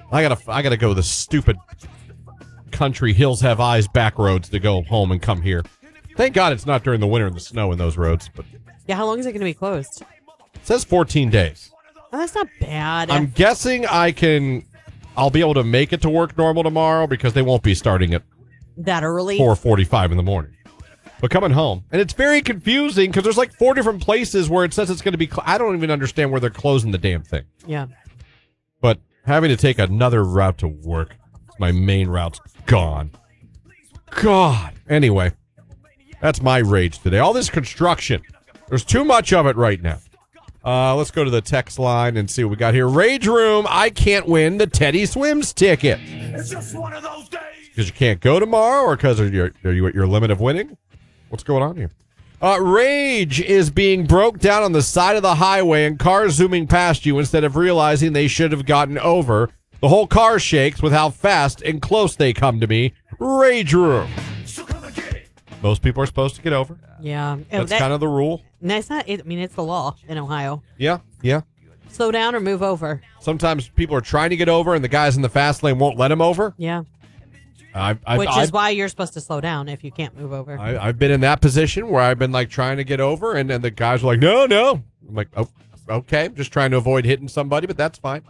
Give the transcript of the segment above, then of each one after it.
I gotta go the stupid country Hills Have Eyes back roads to go home and come here. Thank God it's not during the winter and the snow in those roads. But Yeah, how long is it going to be closed? it says 14 days. Oh, that's not bad. I'm guessing I'll be able to make it to work normal tomorrow because they won't be starting at that early? 4:45 in the morning. But coming home, and it's very confusing because there's like 4 different places where it says it's going to be. I don't even understand where they're closing the damn thing. Yeah. But having to take another route to work, my main route's gone. God. Anyway, that's my rage today. All this construction. There's too much of it right now. Let's go to the text line and see what we got here. Rage Room, I can't win the Teddy Swims ticket. It's just one of those days. Because you can't go tomorrow or because are you at your limit of winning? What's going on here? Rage is being broke down on the side of the highway and cars zooming past you instead of realizing they should have gotten over. The whole car shakes with how fast and close they come to me. Rage Room. So come and get it. Most people are supposed to get over. Yeah. That's kind of the rule. That's not. I mean, it's the law in Ohio. Yeah. Slow down or move over. Sometimes people are trying to get over and the guys in the fast lane won't let them over. Yeah. Which is why you're supposed to slow down if you can't move over. I've been in that position where I've been like trying to get over and the guys are like, no. I'm like, oh, okay. I'm just trying to avoid hitting somebody, but that's fine.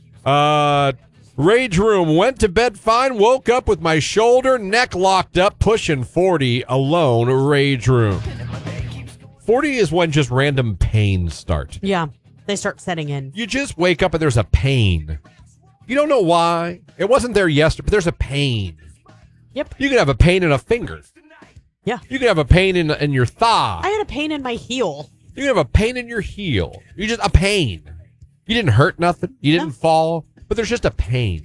Rage Room, went to bed fine, woke up with my shoulder, neck locked up, pushing 40 alone. Rage Room. 40 is when just random pains start. Yeah. They start setting in. You just wake up and there's a pain. You don't know why. It wasn't there yesterday, but there's a pain. Yep. You could have a pain in a finger. Yeah. You could have a pain in your thigh. I had a pain in my heel. You could have a pain in your heel. You just a pain. You didn't hurt nothing. You didn't fall, but there's just a pain.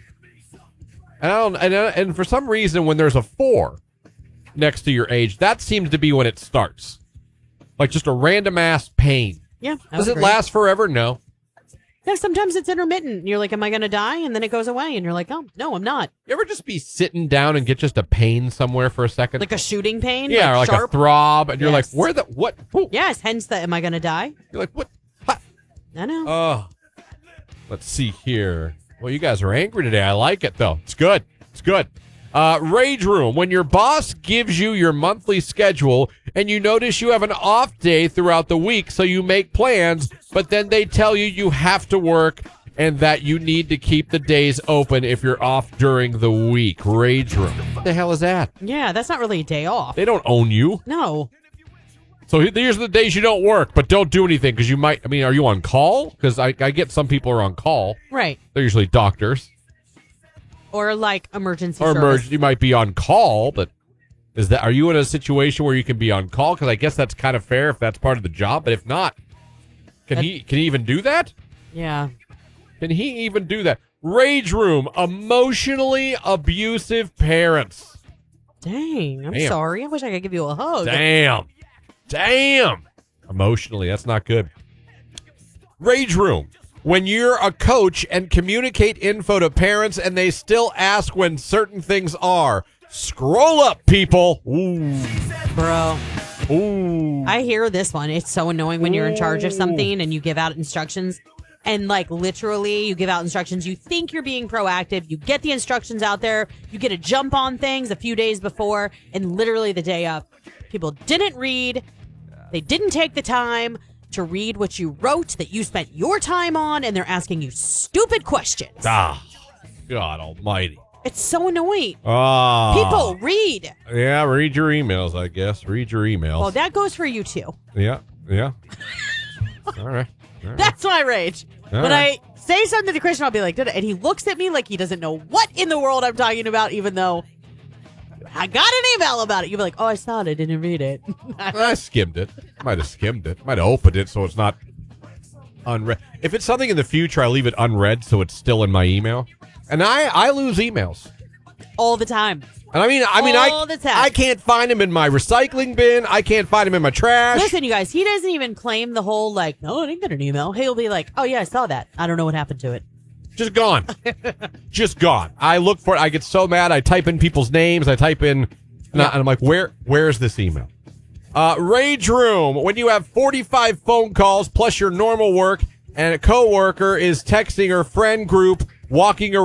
And for some reason, when there's a 4 next to your age, that seems to be when it starts. Like just a random ass pain. Yeah. Does it last forever? No. Yeah, sometimes it's intermittent. You're like, am I going to die? And then it goes away. And you're like, oh, no, I'm not. You ever just be sitting down and get just a pain somewhere for a second? Like a shooting pain? Yeah, or like sharp? a throb. And you're like, Yes. where the, what? Who? Yes, hence the, am I going to die? You're like, what? Huh? I know. Oh. Let's see here. Well, you guys are angry today. I like it, though. It's good. It's good. Rage Room, when your boss gives you your monthly schedule and you notice you have an off day throughout the week, so you make plans, but then they tell you have to work and that you need to keep the days open if you're off during the week. Rage Room. What the hell is that? Yeah, that's not really a day off. They don't own you. No. So these are the days you don't work, but don't do anything because you might. I mean, are you on call? Because I get some people are on call. Right. They're usually doctors. Or like emergency Or service. you might be on call, but are you in a situation where you can be on call? Because I guess that's kind of fair if that's part of the job. But if not, can he even do that? Yeah. Can he even do that? Rage Room, emotionally abusive parents. Dang, I'm Damn. sorry. I wish I could give you a hug. Damn. Emotionally, that's not good. Rage Room. When you're a coach and communicate info to parents and they still ask when certain things are. Scroll up, people. Ooh. Bro. Ooh. I hear this one. It's so annoying when you're in charge of something and you give out instructions. And like literally you give out instructions. You think you're being proactive. You get the instructions out there. You get a jump on things a few days before. And literally the day of, people didn't read. They didn't take the time to read what you wrote that you spent your time on, and they're asking you stupid questions. God almighty. It's so annoying. People, read. Yeah, read your emails, I guess. Read your emails. Well, that goes for you too. Yeah. All right. That's my rage. All when right. I say something to Christian, I'll be like, and he looks at me like he doesn't know what in the world I'm talking about, even though I got an email about it. You'll be like, oh, I saw it. I didn't read it. I skimmed it. Might have skimmed it. Might have opened it so it's not unread. If it's something in the future, I leave it unread so it's still in my email. And I lose emails. All the time. And I mean, all the time. I can't find them in my recycling bin. I can't find them in my trash. Listen, you guys, he doesn't even claim the whole, like, no, I didn't get an email. He'll be like, oh, yeah, I saw that. I don't know what happened to it. Just gone. Just gone. I look for it. I get so mad. I type in people's names. I type in, and I'm like, where's this email? Rage Room. When you have 45 phone calls plus your normal work and a coworker is texting her friend group walking around.